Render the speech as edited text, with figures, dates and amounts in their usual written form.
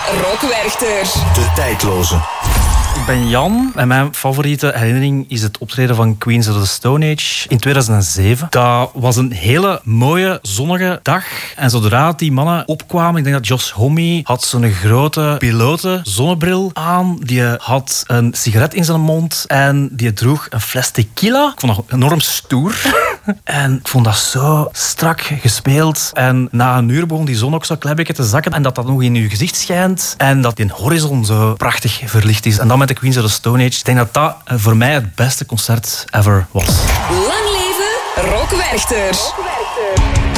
Rock Werchter. De tijdloze. Ik ben Jan en mijn favoriete herinnering is het optreden van Queens of the Stone Age in 2007. Dat was een hele mooie, zonnige dag. En zodra die mannen opkwamen, ik denk dat Josh Homme had zo'n grote piloten zonnebril aan. Die had een sigaret in zijn mond en die droeg een fles tequila. Ik vond dat enorm stoer. En ik vond dat zo strak gespeeld. En na een uur begon die zon ook zo een klein beetje te zakken. En dat nog in je gezicht schijnt. En dat die horizon zo prachtig verlicht is. En dan met de Queens of the Stone Age. Ik denk dat dat voor mij het beste concert ever was. Lang leven Rock Werchter.